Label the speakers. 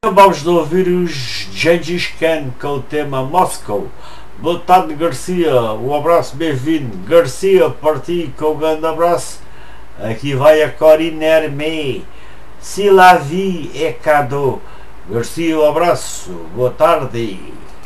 Speaker 1: Acabamos de ouvir os Gengis Khan com o tema Moscow. Boa tarde, Garcia, um abraço, bem-vindo. Garcia, para ti, com um grande abraço. Aqui vai a Corinne Hermé. Se la vie é cadeau. Garcia, um abraço, boa tarde.